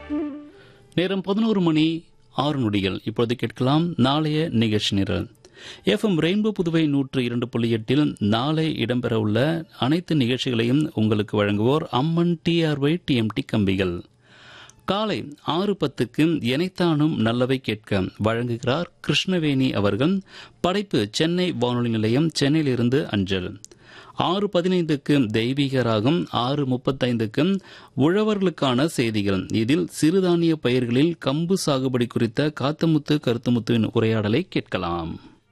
நேரம் 11 மணி 6 நொடிகள். இப்பொழுது கேட்கலாம் நாளைய நிகழ்ச்சி நிரல். எஃப்எம் ரெயின்போ புதுவை 102.8 நாளை இடம்பெறவுள்ள அனைத்து நிகழ்ச்சிகளையும் உங்களுக்கு வழங்குவோர் அம்மன் டிஆர்ஒய் டிஎம்டி கம்பிகள். காலை 6:10க்கு எனைத்தானும் நல்லவை கேட்க வழங்குகிறார் கிருஷ்ணவேணி அவர்கள். படைப்பு சென்னை வானொலி நிலையம், சென்னையிலிருந்து அஞ்சல். 6:15க்கு தெய்வீக ராகம், 6:35க்கு உழவர்களுக்கான செய்திகள். இதில் சிறுதானிய பயிர்களில் கம்பு சாகுபடி குறித்த காத்தமுத்து கருத்துமுத்துவின் உரையாடலை கேட்கலாம்.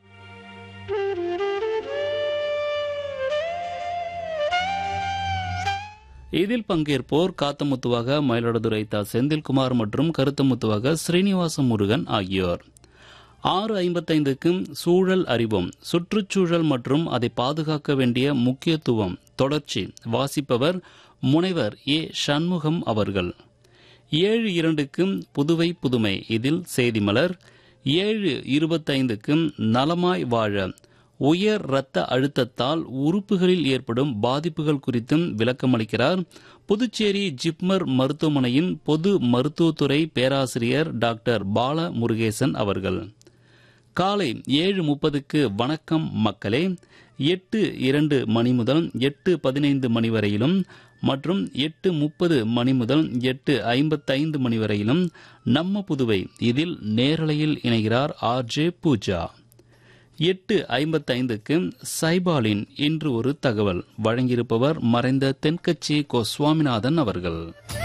இதில் பங்கேற்போர் காத்தமுத்துவாக மயிலாடுதுறை தா. செந்தில்குமார் மற்றும் கருத்தமுத்துவாக ஸ்ரீனிவாச முருகன் ஆகியோர். 6:55க்கு சூழல் அறிவோம், சுற்றுச்சூழல் மற்றும் அதை பாதுகாக்க வேண்டிய முக்கியத்துவம் தொடர்ச்சி. வாசிப்பவர் முனைவர் ஏ. சண்முகம் அவர்கள். 7:02க்கு புதுவை புதுமை, இதில் செய்தி மலர். 7:25க்கு நலமாய் வாழ, உயர் இரத்த அழுத்தத்தால் உறுப்புகளில் ஏற்படும் பாதிப்புகள் குறித்தும் விளக்கமளிக்கிறார் புதுச்சேரி ஜிப்மர் மருத்துவமனையின் பொது மருத்துவத்துறை பேராசிரியர் டாக்டர் பால முருகேசன் அவர்கள். காலை 7:30க்கு வணக்கம் மக்களே, 8:02 மணி முதல் 8:15 மணி வரையிலும் மற்றும் 8:30 மணி முதல் 8:55 மணி வரையிலும் நம்ம புதுவை, இதில் நேரலையில் இணைகிறார் ஆர்ஜே பூஜா. 8:55க்கு சைபாலின் இன்று ஒரு தகவல், வழங்கியிருப்பவர் மறைந்த தென்கட்சி கோ. சுவாமிநாதன் அவர்கள்.